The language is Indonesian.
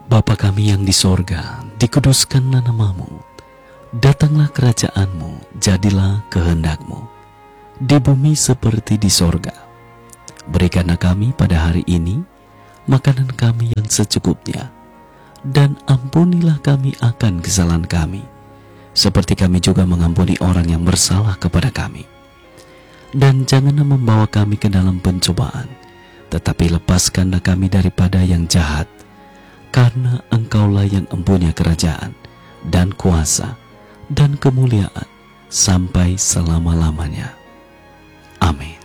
Bapa kami yang di sorga, dikuduskanlah namamu. Datanglah kerajaanmu, jadilah kehendak-Mu, di bumi seperti di sorga. Berikanlah kami pada hari ini makanan kami yang secukupnya, dan ampunilah kami akan kesalahan kami, seperti kami juga mengampuni orang yang bersalah kepada kami. Dan janganlah membawa kami ke dalam pencobaan, tetapi lepaskanlah kami daripada yang jahat, karena Engkaulah yang mempunyai kerajaan dan kuasa dan kemuliaan sampai selama-lamanya. Amin.